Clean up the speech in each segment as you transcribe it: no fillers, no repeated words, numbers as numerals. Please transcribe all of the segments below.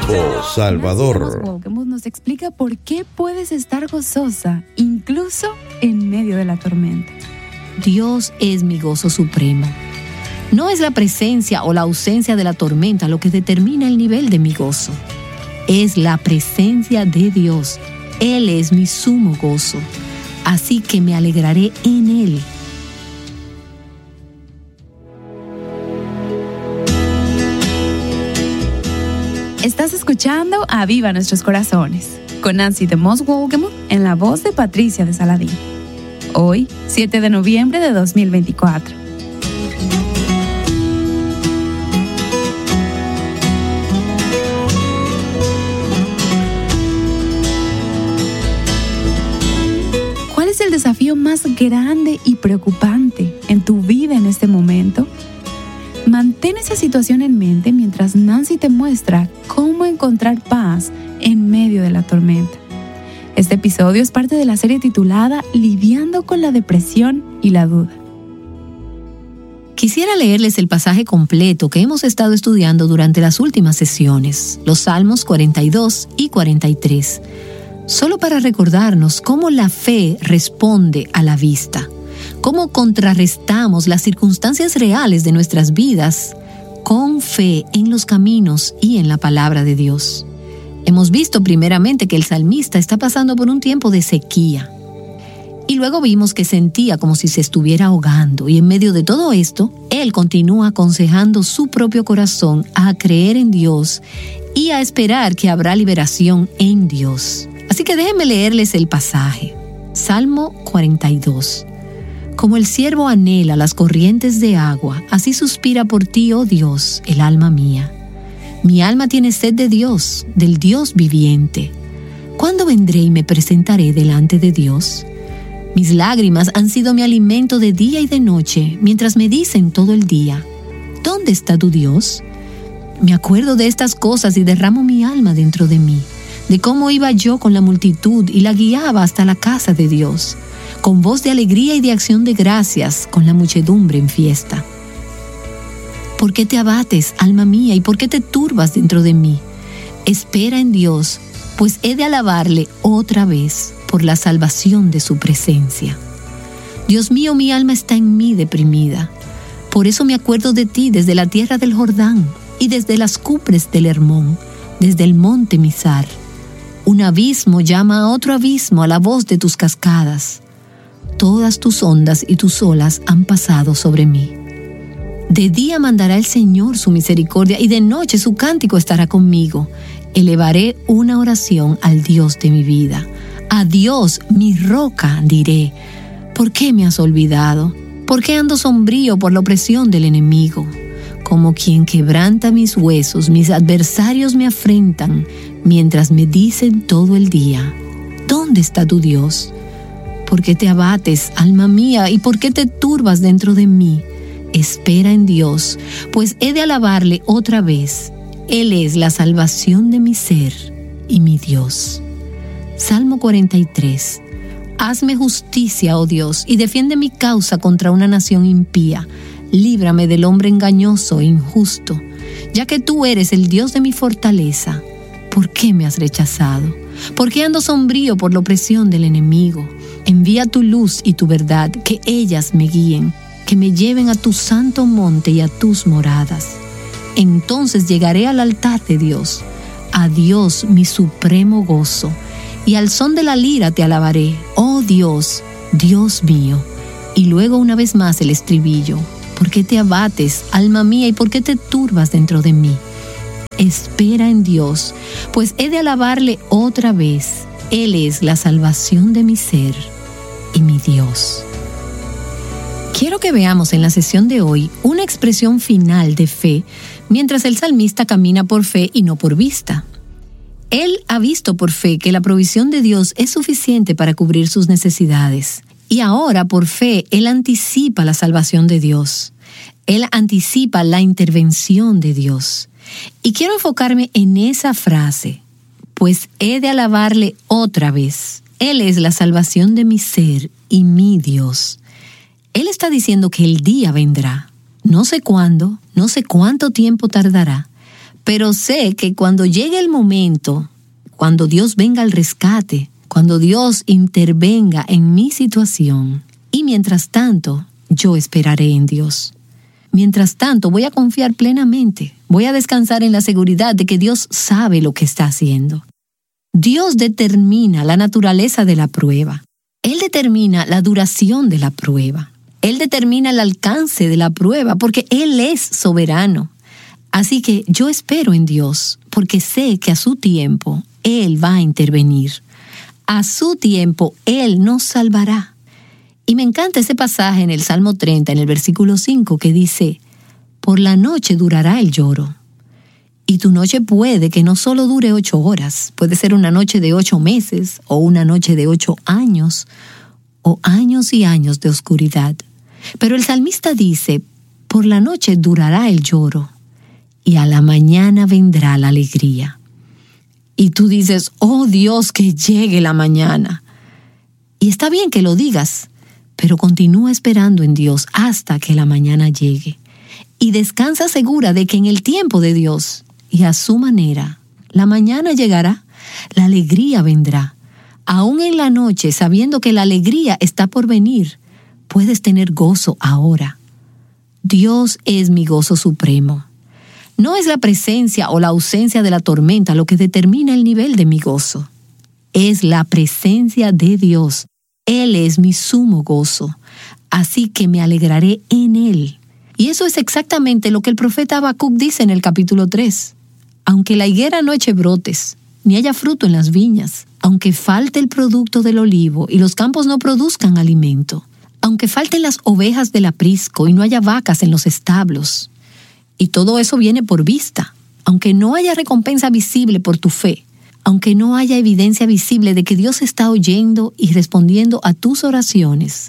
tiempo salvador. Walkemuth nos explica por qué puedes estar gozosa incluso en medio de la tormenta. Dios es mi gozo supremo. No es la presencia o la ausencia de la tormenta lo que determina el nivel de mi gozo. Es la presencia de Dios. Él es mi sumo gozo. Así que me alegraré en Él. Estás escuchando Aviva Nuestros Corazones con Nancy de Moss Walkemuth en la voz de Patricia de Saladín. Hoy, 7 de noviembre de 2024. ¿Cuál es el desafío más grande y preocupante en tu vida en este momento? Mantén esa situación en mente mientras Nancy te muestra cómo encontrar paz en medio de la tormenta. Este episodio es parte de la serie titulada Lidiando con la depresión y la duda. Quisiera leerles el pasaje completo que hemos estado estudiando durante las últimas sesiones, los Salmos 42 y 43, solo para recordarnos cómo la fe responde a la vista. Cómo contrarrestamos las circunstancias reales de nuestras vidas con fe en los caminos y en la palabra de Dios. Hemos visto primeramente que el salmista está pasando por un tiempo de sequía. Y luego vimos que sentía como si se estuviera ahogando. Y en medio de todo esto, él continúa aconsejando su propio corazón a creer en Dios y a esperar que habrá liberación en Dios. Así que déjenme leerles el pasaje. Salmo 42. Como el ciervo anhela las corrientes de agua, así suspira por ti, oh Dios, el alma mía. Mi alma tiene sed de Dios, del Dios viviente. ¿Cuándo vendré y me presentaré delante de Dios? Mis lágrimas han sido mi alimento de día y de noche, mientras me dicen todo el día, ¿dónde está tu Dios? Me acuerdo de estas cosas y derramo mi alma dentro de mí, de cómo iba yo con la multitud y la guiaba hasta la casa de Dios, con voz de alegría y de acción de gracias, con la muchedumbre en fiesta. ¿Por qué te abates, alma mía, y por qué te turbas dentro de mí? Espera en Dios, pues he de alabarle otra vez por la salvación de su presencia. Dios mío, mi alma está en mí deprimida. Por eso me acuerdo de ti desde la tierra del Jordán y desde las cumbres del Hermón, desde el monte Mizar. Un abismo llama a otro abismo a la voz de tus cascadas. Todas tus ondas y tus olas han pasado sobre mí. De día mandará el Señor su misericordia y de noche su cántico estará conmigo. Elevaré una oración al Dios de mi vida. A Dios, mi roca, diré, ¿por qué me has olvidado? ¿Por qué ando sombrío por la opresión del enemigo? Como quien quebranta mis huesos, mis adversarios me afrentan, mientras me dicen todo el día, ¿dónde está tu Dios? ¿Por qué te abates, alma mía, y por qué te turbas dentro de mí? Espera en Dios, pues he de alabarle otra vez. Él es la salvación de mi ser y mi Dios. Salmo 43. Hazme justicia, oh Dios, y defiende mi causa contra una nación impía. Líbrame del hombre engañoso e injusto, ya que tú eres el Dios de mi fortaleza. ¿Por qué me has rechazado? ¿Por qué ando sombrío por la opresión del enemigo? Envía tu luz y tu verdad, que ellas me guíen, que me lleven a tu santo monte y a tus moradas. Entonces llegaré al altar de Dios, a Dios mi supremo gozo, y al son de la lira te alabaré, oh Dios, Dios mío. Y luego una vez más el estribillo, ¿por qué te abates, alma mía, y por qué te turbas dentro de mí? Espera en Dios, pues he de alabarle otra vez. Él es la salvación de mi ser y mi Dios. Quiero que veamos en la sesión de hoy una expresión final de fe, mientras el salmista camina por fe y no por vista. Él ha visto por fe que la provisión de Dios es suficiente para cubrir sus necesidades. Y ahora, por fe, él anticipa la salvación de Dios. Él anticipa la intervención de Dios. Y quiero enfocarme en esa frase, pues he de alabarle otra vez. Él es la salvación de mi ser y mi Dios. Él está diciendo que el día vendrá. No sé cuándo, no sé cuánto tiempo tardará, pero sé que cuando llegue el momento, cuando Dios venga al rescate, cuando Dios intervenga en mi situación, y mientras tanto, yo esperaré en Dios. Mientras tanto, voy a confiar plenamente, voy a descansar en la seguridad de que Dios sabe lo que está haciendo. Dios determina la naturaleza de la prueba. Él determina la duración de la prueba. Él determina el alcance de la prueba porque Él es soberano. Así que yo espero en Dios porque sé que a su tiempo Él va a intervenir. A su tiempo Él nos salvará. Y me encanta ese pasaje en el Salmo 30, en el versículo 5, que dice: por la noche durará el lloro. Y tu noche puede que no solo dure 8 horas, puede ser una noche de 8 meses, o una noche de 8 años, o años y años de oscuridad. Pero el salmista dice: por la noche durará el lloro, y a la mañana vendrá la alegría. Y tú dices: oh Dios, que llegue la mañana. Y está bien que lo digas, pero continúa esperando en Dios hasta que la mañana llegue. Y descansa segura de que en el tiempo de Dios y a su manera, la mañana llegará, la alegría vendrá. Aún en la noche, sabiendo que la alegría está por venir, puedes tener gozo ahora. Dios es mi gozo supremo. No es la presencia o la ausencia de la tormenta lo que determina el nivel de mi gozo. Es la presencia de Dios. Él es mi sumo gozo, así que me alegraré en Él. Y eso es exactamente lo que el profeta Habacuc dice en el capítulo 3. Aunque la higuera no eche brotes, ni haya fruto en las viñas, aunque falte el producto del olivo y los campos no produzcan alimento, aunque falten las ovejas del aprisco y no haya vacas en los establos, y todo eso viene por vista, aunque no haya recompensa visible por tu fe, aunque no haya evidencia visible de que Dios está oyendo y respondiendo a tus oraciones,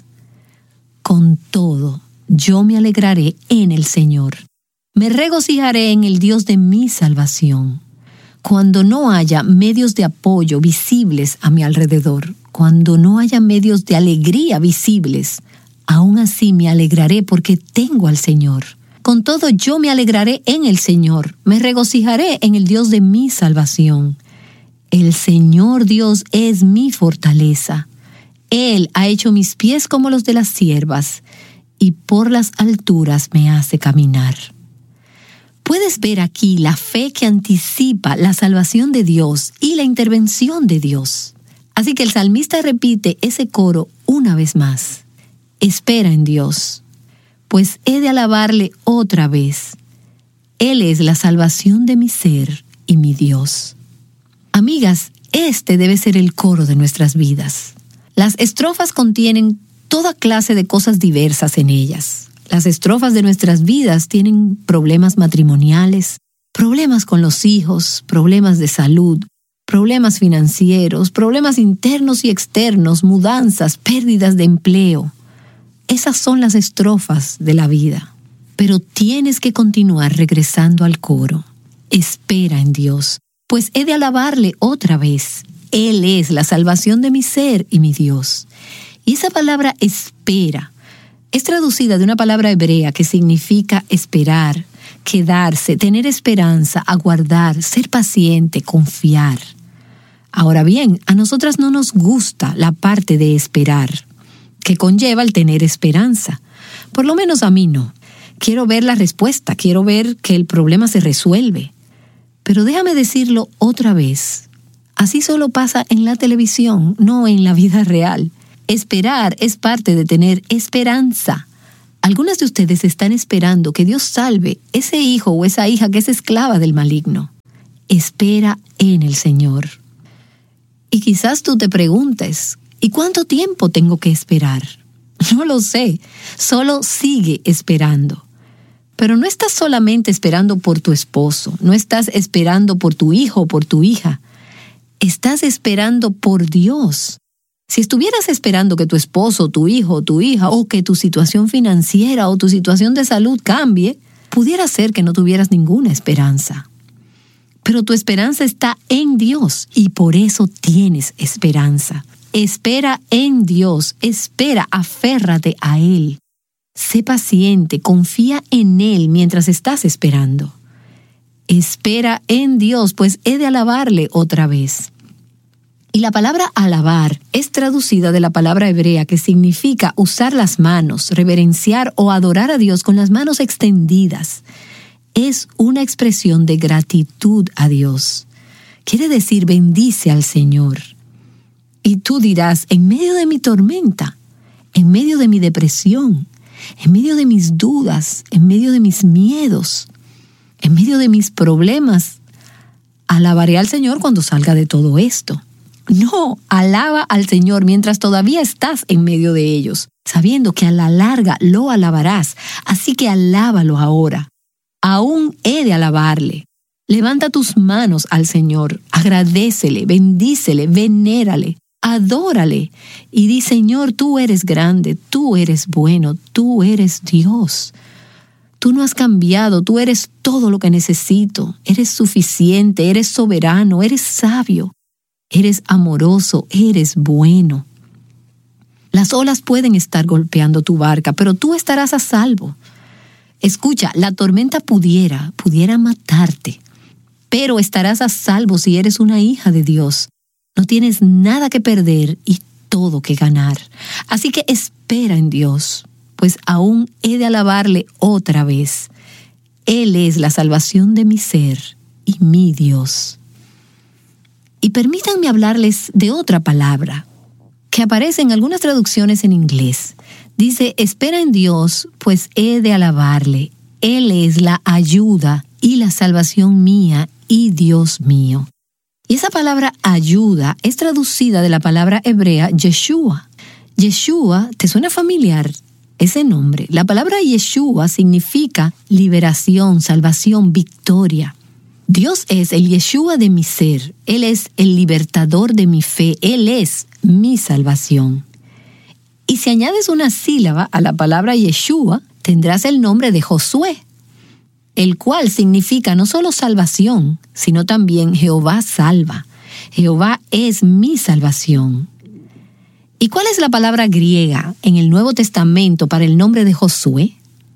con todo, yo me alegraré en el Señor. Me regocijaré en el Dios de mi salvación. Cuando no haya medios de apoyo visibles a mi alrededor, cuando no haya medios de alegría visibles, aún así me alegraré porque tengo al Señor. Con todo, yo me alegraré en el Señor. Me regocijaré en el Dios de mi salvación. El Señor Dios es mi fortaleza. Él ha hecho mis pies como los de las ciervas, y por las alturas me hace caminar. Puedes ver aquí la fe que anticipa la salvación de Dios y la intervención de Dios. Así que el salmista repite ese coro una vez más. Espera en Dios, pues he de alabarle otra vez. Él es la salvación de mi ser y mi Dios. Amigas, este debe ser el coro de nuestras vidas. Las estrofas contienen toda clase de cosas diversas en ellas. Las estrofas de nuestras vidas tienen problemas matrimoniales, problemas con los hijos, problemas de salud, problemas financieros, problemas internos y externos, mudanzas, pérdidas de empleo. Esas son las estrofas de la vida. Pero tienes que continuar regresando al coro. Espera en Dios, pues he de alabarle otra vez. Él es la salvación de mi ser y mi Dios. Y esa palabra espera es traducida de una palabra hebrea que significa esperar, quedarse, tener esperanza, aguardar, ser paciente, confiar. Ahora bien, a nosotras no nos gusta la parte de esperar, que conlleva el tener esperanza. Por lo menos a mí no. Quiero ver la respuesta, quiero ver que el problema se resuelve. Pero déjame decirlo otra vez. Así solo pasa en la televisión, no en la vida real. Esperar es parte de tener esperanza. Algunas de ustedes están esperando que Dios salve ese hijo o esa hija que es esclava del maligno. Espera en el Señor. Y quizás tú te preguntes, ¿y cuánto tiempo tengo que esperar? No lo sé, solo sigue esperando. Pero no estás solamente esperando por tu esposo, no estás esperando por tu hijo o por tu hija. Estás esperando por Dios. Si estuvieras esperando que tu esposo, tu hijo o tu hija, o que tu situación financiera o tu situación de salud cambie, pudiera ser que no tuvieras ninguna esperanza. Pero tu esperanza está en Dios y por eso tienes esperanza. Espera en Dios, espera, aférrate a Él. Sé paciente, confía en Él mientras estás esperando. Espera en Dios, pues he de alabarle otra vez. Y la palabra alabar es traducida de la palabra hebrea que significa usar las manos, reverenciar o adorar a Dios con las manos extendidas. Es una expresión de gratitud a Dios. Quiere decir bendice al Señor. Y tú dirás, en medio de mi tormenta, en medio de mi depresión, en medio de mis dudas, en medio de mis miedos, en medio de mis problemas, alabaré al Señor cuando salga de todo esto. No, alaba al Señor mientras todavía estás en medio de ellos, sabiendo que a la larga lo alabarás, así que alábalo ahora. Aún he de alabarle. Levanta tus manos al Señor, agradécele, bendícele, venérale, adórale y di, Señor, tú eres grande, tú eres bueno, tú eres Dios. Tú no has cambiado, tú eres todo lo que necesito, eres suficiente, eres soberano, eres sabio. Eres amoroso, eres bueno. Las olas pueden estar golpeando tu barca, pero tú estarás a salvo. Escucha, la tormenta pudiera matarte, pero estarás a salvo si eres una hija de Dios. No tienes nada que perder y todo que ganar. Así que espera en Dios, pues aún he de alabarle otra vez. Él es la salvación de mi ser y mi Dios. Y permítanme hablarles de otra palabra que aparece en algunas traducciones en inglés. Dice, espera en Dios, pues he de alabarle. Él es la ayuda y la salvación mía y Dios mío. Y esa palabra ayuda es traducida de la palabra hebrea Yeshua. Yeshua, ¿te suena familiar ese nombre? La palabra Yeshua significa liberación, salvación, victoria. Dios es el Yeshua de mi ser. Él es el libertador de mi fe. Él es mi salvación. Y si añades una sílaba a la palabra Yeshua, tendrás el nombre de Josué, el cual significa no solo salvación, sino también Jehová salva. Jehová es mi salvación. ¿Y cuál es la palabra griega en el Nuevo Testamento para el nombre de Josué?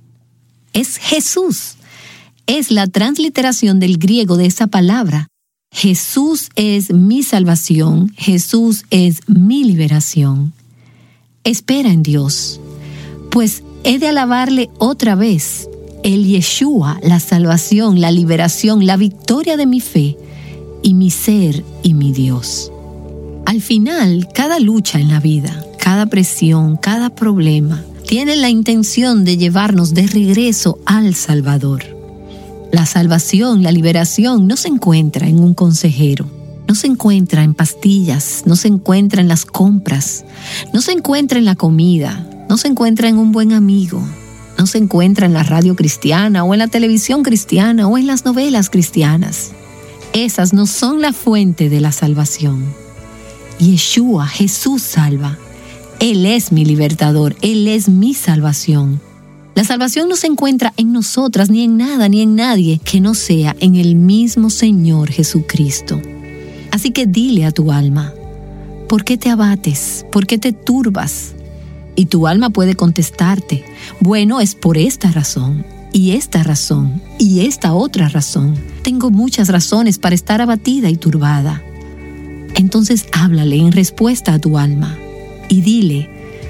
Es Jesús. Es la transliteración del griego de esa palabra. Jesús es mi salvación, Jesús es mi liberación. Espera en Dios, pues he de alabarle otra vez, el Yeshua, la salvación, la liberación, la victoria de mi fe, y mi ser y mi Dios. Al final, cada lucha en la vida, cada presión, cada problema, tiene la intención de llevarnos de regreso al Salvador. La salvación, la liberación no se encuentra en un consejero, no se encuentra en pastillas, no se encuentra en las compras, no se encuentra en la comida, no se encuentra en un buen amigo, no se encuentra en la radio cristiana o en la televisión cristiana o en las novelas cristianas. Esas no son la fuente de la salvación. Yeshua, Jesús salva. Él es mi libertador, Él es mi salvación. La salvación no se encuentra en nosotras, ni en nada, ni en nadie que no sea en el mismo Señor Jesucristo. Así que dile a tu alma, ¿por qué te abates? ¿Por qué te turbas? Y tu alma puede contestarte, bueno, es por esta razón, y esta razón, y esta otra razón. Tengo muchas razones para estar abatida y turbada. Entonces háblale en respuesta a tu alma y dile,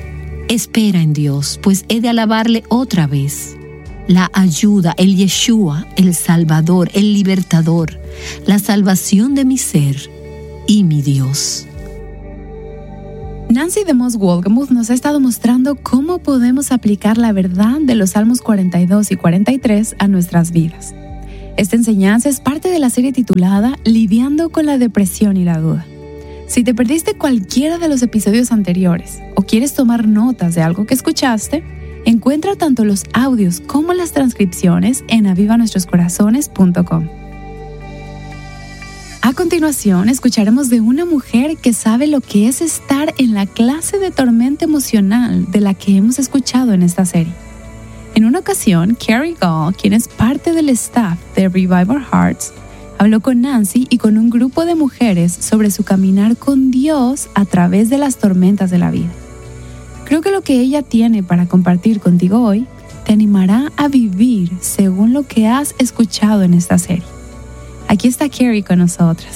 espera en Dios, pues he de alabarle otra vez. La ayuda, el Yeshua, el Salvador, el Libertador, la salvación de mi ser y mi Dios. Nancy DeMoss Wolgemuth nos ha estado mostrando cómo podemos aplicar la verdad de los Salmos 42 y 43 a nuestras vidas. Esta enseñanza es parte de la serie titulada Lidiando con la depresión y la duda. Si te perdiste cualquiera de los episodios anteriores o quieres tomar notas de algo que escuchaste, encuentra tanto los audios como las transcripciones en avivanuestroscorazones.com. A continuación, escucharemos de una mujer que sabe lo que es estar en la clase de tormenta emocional de la que hemos escuchado en esta serie. En una ocasión, Carrie Gall, quien es parte del staff de Revive Our Hearts, habló con Nancy y con un grupo de mujeres sobre su caminar con Dios a través de las tormentas de la vida. Creo que lo que ella tiene para compartir contigo hoy te animará a vivir según lo que has escuchado en esta serie. Aquí está Carrie con nosotras.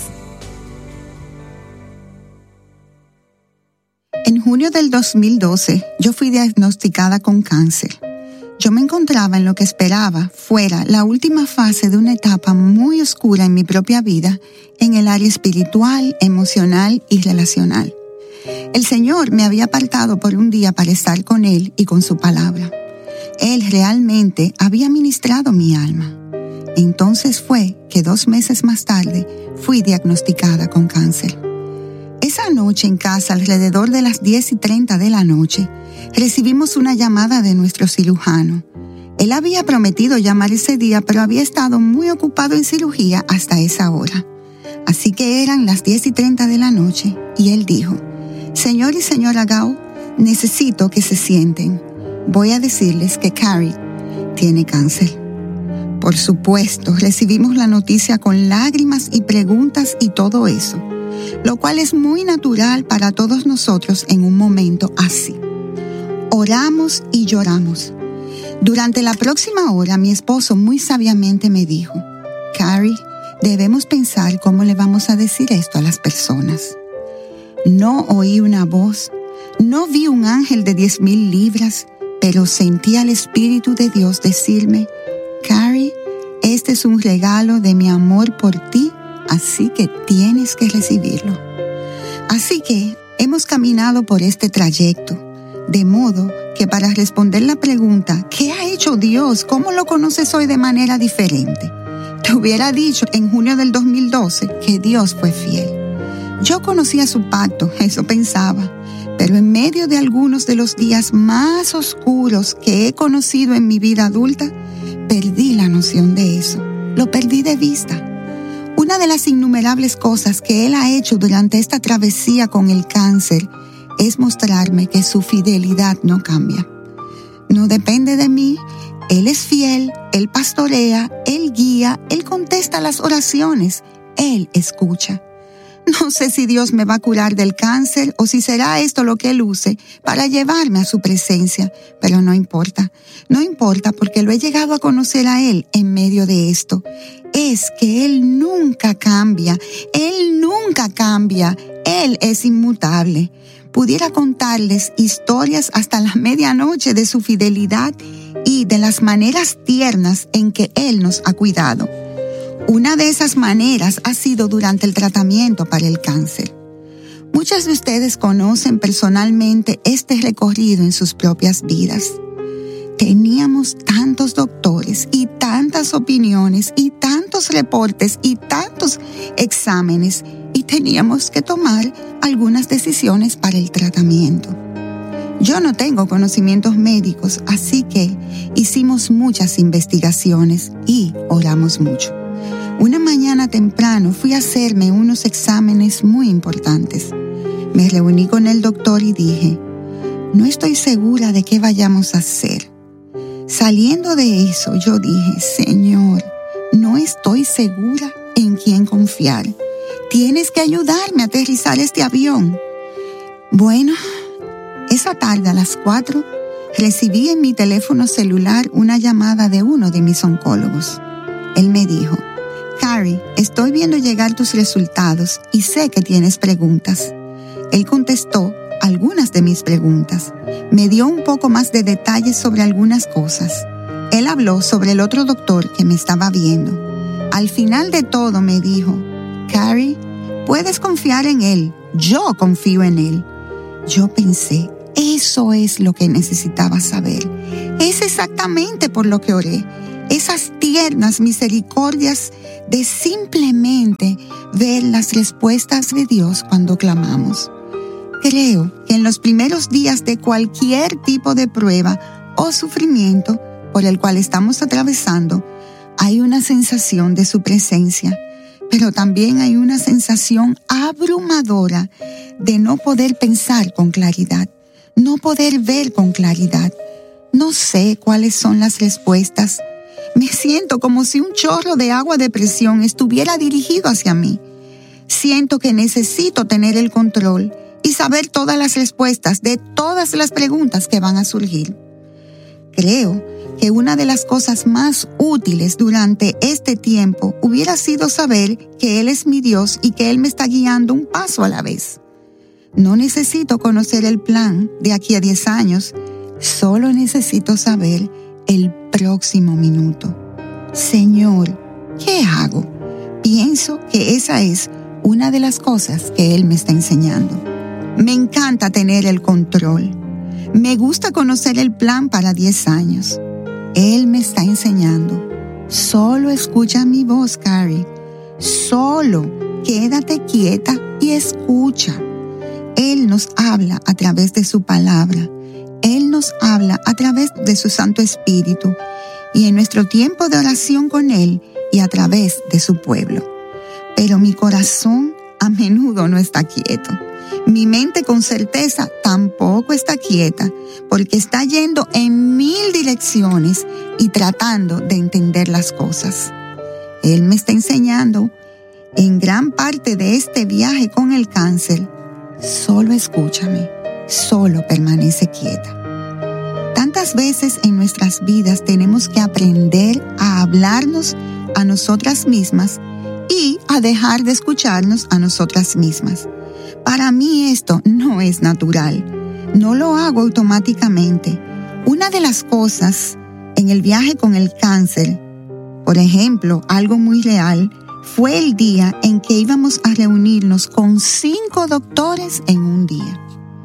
En junio del 2012, yo fui diagnosticada con cáncer. Yo me encontraba en lo que esperaba fuera la última fase de una etapa muy oscura en mi propia vida, en el área espiritual, emocional y relacional. El Señor me había apartado por un día para estar con Él y con su palabra. Él realmente había ministrado mi alma. Entonces fue que 2 meses más tarde fui diagnosticada con cáncer. Esa noche en casa, alrededor de las 10:30 de la noche, recibimos una llamada de nuestro cirujano. Él había prometido llamar ese día, pero había estado muy ocupado en cirugía hasta esa hora. Así que eran las 10:30 de la noche y él dijo: «Señor y señora Gao, necesito que se sienten. Voy a decirles que Carrie tiene cáncer». Por supuesto, recibimos la noticia con lágrimas y preguntas y todo eso, lo cual es muy natural para todos nosotros en un momento así. Oramos y lloramos. Durante la próxima hora, mi esposo muy sabiamente me dijo: «Carrie, debemos pensar cómo le vamos a decir esto a las personas». No oí una voz, no vi un ángel de 10,000 libras, pero sentí al Espíritu de Dios decirme: «Carrie, este es un regalo de mi amor por ti, así que tienes que recibirlo». Así que hemos caminado por este trayecto, de modo que para responder la pregunta ¿qué ha hecho Dios? ¿Cómo lo conoces hoy de manera diferente? Te hubiera dicho en junio del 2012 que Dios fue fiel. Yo conocía su pacto, eso pensaba, pero en medio de algunos de los días más oscuros que he conocido en mi vida adulta, perdí la noción de eso, lo perdí de vista. Una de las innumerables cosas que Él ha hecho durante esta travesía con el cáncer es mostrarme que su fidelidad no cambia. No depende de mí, Él es fiel, Él pastorea, Él guía, Él contesta las oraciones, Él escucha. No sé si Dios me va a curar del cáncer o si será esto lo que Él use para llevarme a su presencia, pero no importa. No importa porque lo he llegado a conocer a Él en medio de esto. Es que Él nunca cambia, Él nunca cambia, Él es inmutable. Pudiera contarles historias hasta la medianoche de su fidelidad y de las maneras tiernas en que Él nos ha cuidado. Una de esas maneras ha sido durante el tratamiento para el cáncer. Muchas de ustedes conocen personalmente este recorrido en sus propias vidas. Teníamos tantos doctores y tantas opiniones y tantos reportes y tantos exámenes y teníamos que tomar algunas decisiones para el tratamiento. Yo no tengo conocimientos médicos, así que hicimos muchas investigaciones y oramos mucho. Una mañana temprano fui a hacerme unos exámenes muy importantes. Me reuní con el doctor y dije: «No estoy segura de qué vayamos a hacer». Saliendo de eso, yo dije: «Señor, no estoy segura en quién confiar. Tienes que ayudarme a aterrizar este avión». Bueno, esa tarde a las 4 recibí en mi teléfono celular una llamada de uno de mis oncólogos. Él me dijo: «Carrie, estoy viendo llegar tus resultados y sé que tienes preguntas». Él contestó algunas de mis preguntas. Me dio un poco más de detalles sobre algunas cosas. Él habló sobre el otro doctor que me estaba viendo. Al final de todo me dijo: «Carrie, puedes confiar en él. Yo confío en él». Yo pensé, eso es lo que necesitaba saber. Es exactamente por lo que oré. Esas tiernas misericordias de simplemente ver las respuestas de Dios cuando clamamos. Creo que en los primeros días de cualquier tipo de prueba o sufrimiento por el cual estamos atravesando, hay una sensación de su presencia, pero también hay una sensación abrumadora de no poder pensar con claridad, no poder ver con claridad. No sé cuáles son las respuestas. Me siento como si un chorro de agua de presión estuviera dirigido hacia mí. Siento que necesito tener el control y saber todas las respuestas de todas las preguntas que van a surgir. Creo que una de las cosas más útiles durante este tiempo hubiera sido saber que Él es mi Dios y que Él me está guiando un paso a la vez. No necesito conocer el plan de aquí a 10 años, solo necesito saber el próximo minuto. Señor, ¿qué hago? Pienso que esa es una de las cosas que Él me está enseñando. Me encanta tener el control. Me gusta conocer el plan para 10 años. Él me está enseñando. Solo escucha mi voz, Carrie. Solo quédate quieta y escucha. Él nos habla a través de su palabra. Él nos habla a través de su Santo Espíritu y en nuestro tiempo de oración con Él y a través de su pueblo. Pero mi corazón a menudo no está quieto. Mi mente con certeza tampoco está quieta porque está yendo en 1000 direcciones y tratando de entender las cosas. Él me está enseñando en gran parte de este viaje con el cáncer. Solo escúchame, solo permanece quieta. Tantas veces en nuestras vidas tenemos que aprender a hablarnos a nosotras mismas y a dejar de escucharnos a nosotras mismas. Para mí esto no es natural, no lo hago automáticamente. Una de las cosas en el viaje con el cáncer, por ejemplo, algo muy real, fue el día en que íbamos a reunirnos con 5 doctores en un día.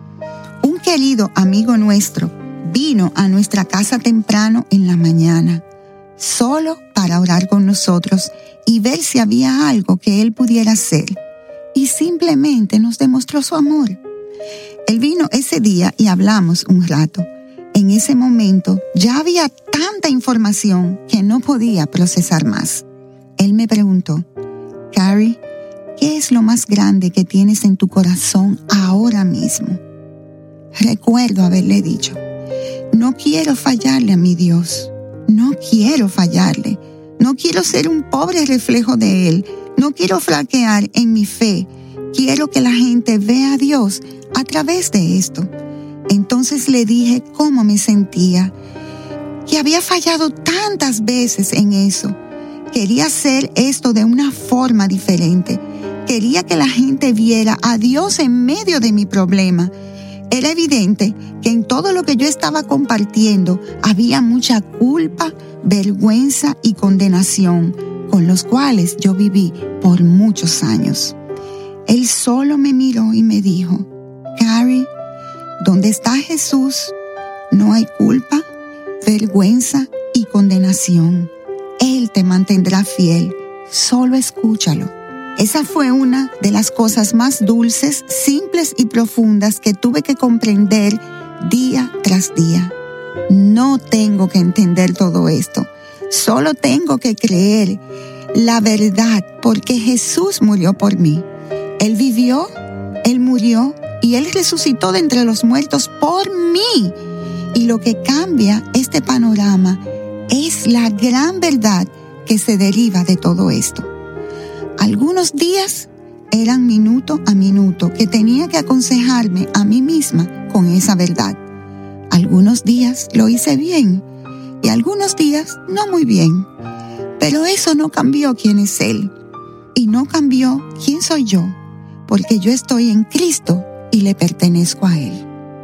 Un querido amigo nuestro vino a nuestra casa temprano en la mañana, solo para orar con nosotros y ver si había algo que él pudiera hacer. Y simplemente nos demostró su amor. Él vino ese día y hablamos un rato. En ese momento ya había tanta información que no podía procesar más. Él me preguntó, Carrie, ¿qué es lo más grande que tienes en tu corazón ahora mismo? Recuerdo haberle dicho, no quiero fallarle a mi Dios. No quiero fallarle. No quiero ser un pobre reflejo de Él. No quiero flaquear en mi fe. Quiero que la gente vea a Dios a través de esto. Entonces le dije cómo me sentía, que había fallado tantas veces en eso. Quería hacer esto de una forma diferente. Quería que la gente viera a Dios en medio de mi problema. Era evidente que en todo lo que yo estaba compartiendo había mucha culpa, vergüenza y condenación, con los cuales yo viví por muchos años. Él solo me miró y me dijo, Carrie, donde está Jesús, no hay culpa, vergüenza y condenación. Él te mantendrá fiel, solo escúchalo. Esa fue una de las cosas más dulces, simples y profundas que tuve que comprender día tras día. No tengo que entender todo esto, solo tengo que creer la verdad porque Jesús murió por mí. Él vivió, Él murió y Él resucitó de entre los muertos por mí. Y lo que cambia este panorama es la gran verdad que se deriva de todo esto. Algunos días eran minuto a minuto que tenía que aconsejarme a mí misma con esa verdad. Algunos días lo hice bien y algunos días no muy bien. Pero eso no cambió quién es Él y no cambió quién soy yo, porque yo estoy en Cristo y le pertenezco a Él.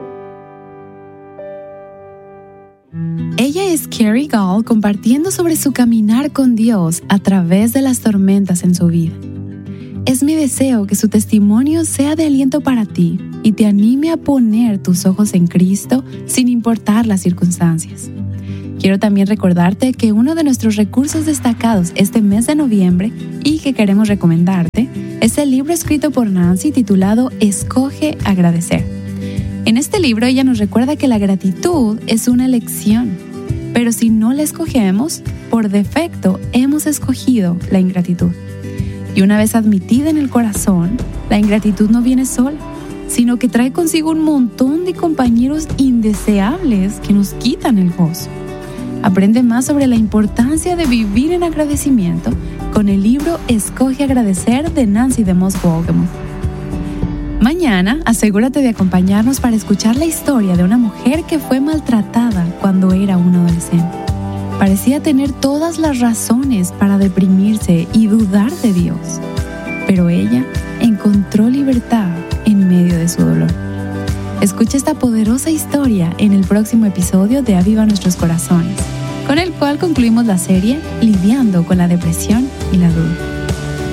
Ella es Carrie Gall compartiendo sobre su caminar con Dios a través de las tormentas en su vida. Es mi deseo que su testimonio sea de aliento para ti y te anime a poner tus ojos en Cristo sin importar las circunstancias. Quiero también recordarte que uno de nuestros recursos destacados este mes de noviembre y que queremos recomendarte es el libro escrito por Nancy titulado Escoge agradecer. En este libro ella nos recuerda que la gratitud es una elección, pero si no la escogemos, por defecto hemos escogido la ingratitud. Y una vez admitida en el corazón, la ingratitud no viene sola, sino que trae consigo un montón de compañeros indeseables que nos quitan el gozo. Aprende más sobre la importancia de vivir en agradecimiento con el libro Escoge agradecer de Nancy DeMoss Wolgemuth. Mañana, asegúrate de acompañarnos para escuchar la historia de una mujer que fue maltratada cuando era una adolescente. parecía tener todas las razones para deprimirse y dudar de Dios. Pero ella encontró libertad en medio de su dolor. Escucha esta poderosa historia en el próximo episodio de Aviva Nuestros Corazones, con el cual concluimos la serie Lidiando con la depresión y la duda.